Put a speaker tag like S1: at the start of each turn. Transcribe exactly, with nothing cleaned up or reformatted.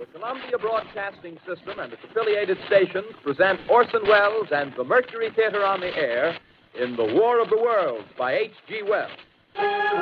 S1: The Columbia Broadcasting System and its affiliated stations present Orson Welles and the Mercury Theater on the Air in The War of the Worlds by H G. Wells.